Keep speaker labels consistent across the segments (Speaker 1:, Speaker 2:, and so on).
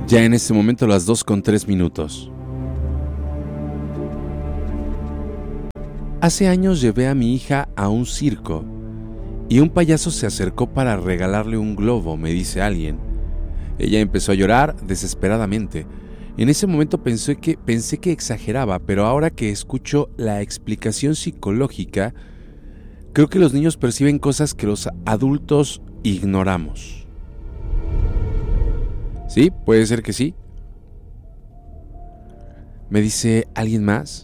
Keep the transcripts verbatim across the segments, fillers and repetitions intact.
Speaker 1: Ya en ese momento las dos con tres minutos. Hace años llevé a mi hija a un circo y un payaso se acercó para regalarle un globo, me dice alguien. Ella empezó a llorar desesperadamente. En ese momento pensé que, pensé que exageraba, pero ahora que escucho la explicación psicológica, creo que los niños perciben cosas que los adultos ignoramos. Sí, puede ser que sí. Me dice alguien más.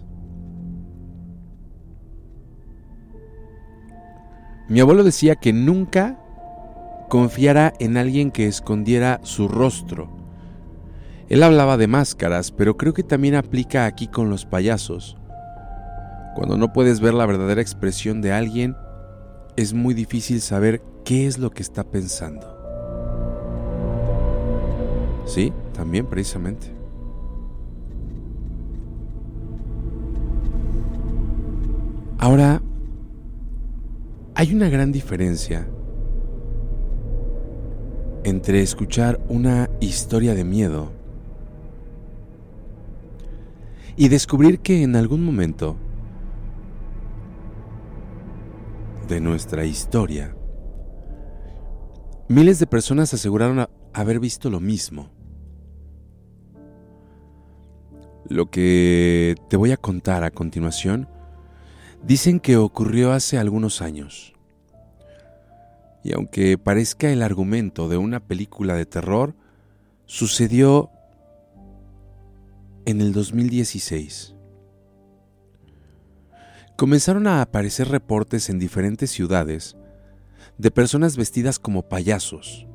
Speaker 1: Mi abuelo decía que nunca confiara en alguien que escondiera su rostro. Él hablaba de máscaras, pero creo que también aplica aquí con los payasos. Cuando no puedes ver la verdadera expresión de alguien, es muy difícil saber qué es lo que está pensando. Sí, también precisamente. Ahora, hay una gran diferencia entre escuchar una historia de miedo y descubrir que en algún momento de nuestra historia, miles de personas aseguraron haber visto lo mismo. Lo que te voy a contar a continuación, dicen que ocurrió hace algunos años. Y aunque parezca el argumento de una película de terror, sucedió en el dos mil dieciséis. Comenzaron a aparecer reportes en diferentes ciudades de personas vestidas como payasos.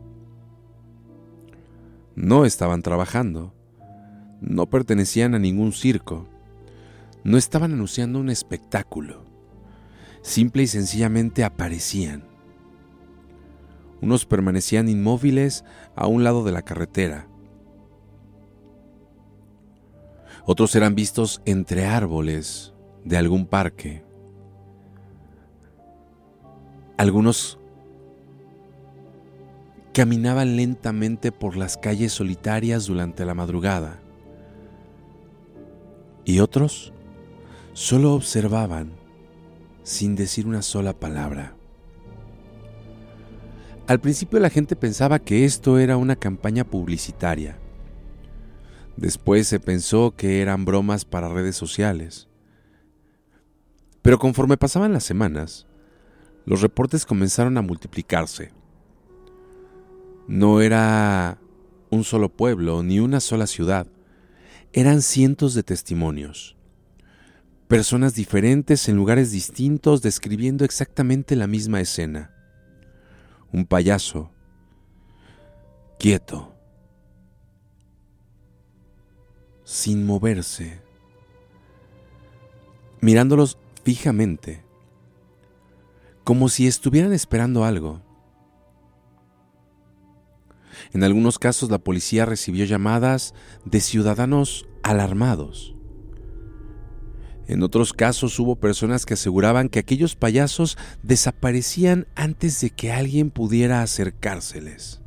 Speaker 1: No estaban trabajando, no pertenecían a ningún circo, no estaban anunciando un espectáculo, simple y sencillamente aparecían. Unos permanecían inmóviles a un lado de la carretera. Otros eran vistos entre árboles de algún parque. Algunos caminaban lentamente por las calles solitarias durante la madrugada. Y otros solo observaban sin decir una sola palabra. Al principio la gente pensaba que esto era una campaña publicitaria. Después se pensó que eran bromas para redes sociales. Pero conforme pasaban las semanas, los reportes comenzaron a multiplicarse. No era un solo pueblo ni una sola ciudad. Eran cientos de testimonios. Personas diferentes en lugares distintos describiendo exactamente la misma escena. Un payaso, quieto, sin moverse, mirándolos fijamente, como si estuvieran esperando algo. En algunos casos la policía recibió llamadas de ciudadanos alarmados. En otros casos hubo personas que aseguraban que aquellos payasos desaparecían antes de que alguien pudiera acercárseles.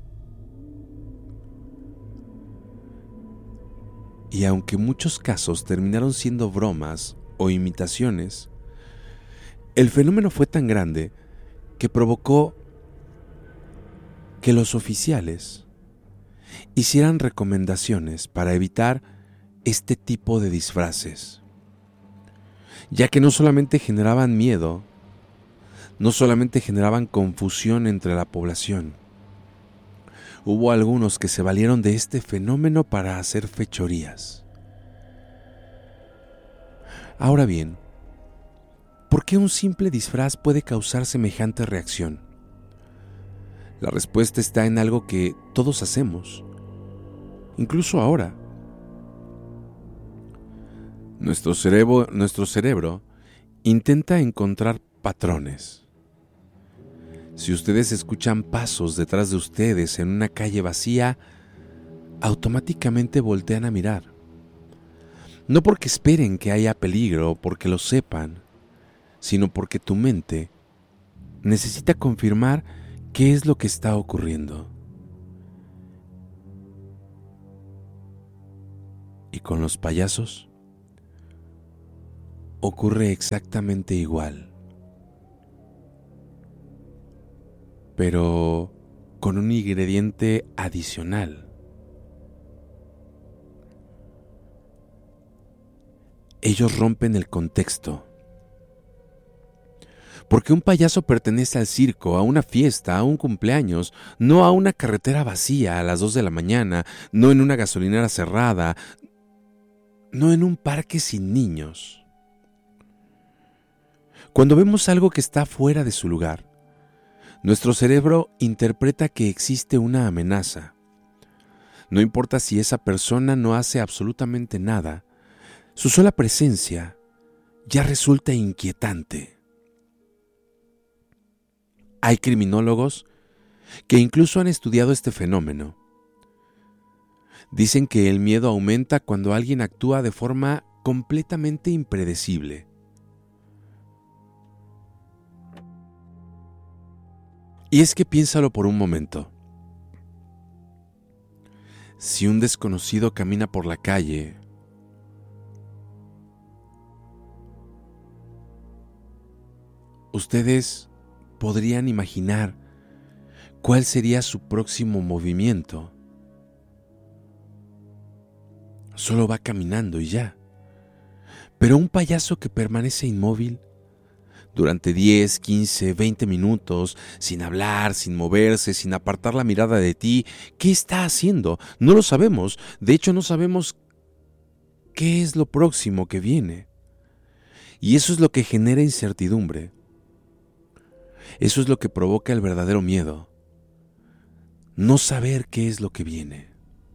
Speaker 1: Y aunque muchos casos terminaron siendo bromas o imitaciones, el fenómeno fue tan grande que provocó que los oficiales hicieran recomendaciones para evitar este tipo de disfraces, ya que no solamente generaban miedo, no solamente generaban confusión entre la población. Hubo algunos que se valieron de este fenómeno para hacer fechorías. Ahora bien, ¿por qué un simple disfraz puede causar semejante reacción? La respuesta está en algo que todos hacemos, incluso ahora. Nuestro cerebro, nuestro cerebro intenta encontrar patrones. Si ustedes escuchan pasos detrás de ustedes en una calle vacía, automáticamente voltean a mirar. No porque esperen que haya peligro o porque lo sepan, sino porque tu mente necesita confirmar qué es lo que está ocurriendo. con los payasos ocurre exactamente igual, pero con un ingrediente adicional. Ellos rompen el contexto. Porque un payaso pertenece al circo, a una fiesta, a un cumpleaños, no a una carretera vacía a las dos de la mañana, no en una gasolinera cerrada, no en un parque sin niños. Cuando vemos algo que está fuera de su lugar, nuestro cerebro interpreta que existe una amenaza. No importa si esa persona no hace absolutamente nada, su sola presencia ya resulta inquietante. Hay criminólogos que incluso han estudiado este fenómeno. Dicen que el miedo aumenta cuando alguien actúa de forma completamente impredecible. Y es que piénsalo por un momento. Si un desconocido camina por la calle, ustedes podrían imaginar cuál sería su próximo movimiento. Solo va caminando y ya. Pero un payaso que permanece inmóvil durante diez, quince, veinte minutos, sin hablar, sin moverse, sin apartar la mirada de ti, ¿qué está haciendo? No lo sabemos. De hecho, no sabemos qué es lo próximo que viene. Y eso es lo que genera incertidumbre. Eso es lo que provoca el verdadero miedo. No saber qué es lo que viene.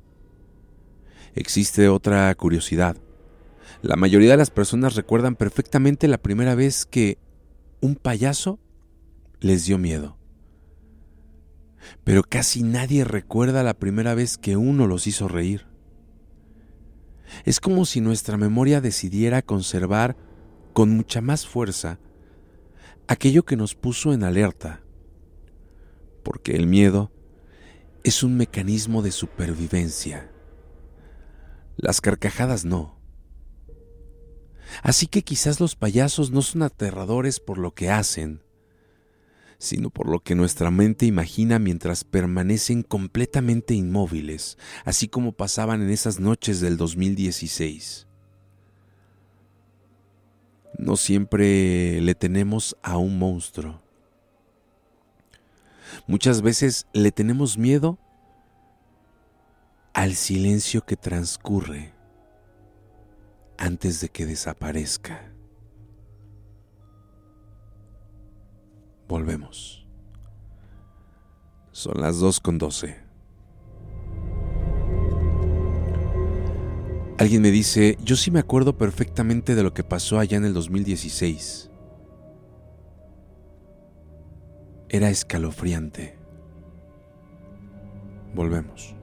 Speaker 1: Existe otra curiosidad. La mayoría de las personas recuerdan perfectamente la primera vez que un payaso les dio miedo. Pero casi nadie recuerda la primera vez que uno los hizo reír. Es como si nuestra memoria decidiera conservar con mucha más fuerza aquello que nos puso en alerta, porque el miedo es un mecanismo de supervivencia. Las carcajadas no. Así que quizás los payasos no son aterradores por lo que hacen, sino por lo que nuestra mente imagina mientras permanecen completamente inmóviles, así como pasaban en esas noches del dos mil dieciséis. No siempre le tenemos a un monstruo. Muchas veces le tenemos miedo al silencio que transcurre antes de que desaparezca. Volvemos. Son las dos con doce. Alguien me dice, yo sí me acuerdo perfectamente de lo que pasó allá en el dos mil dieciséis. Era escalofriante. Volvemos.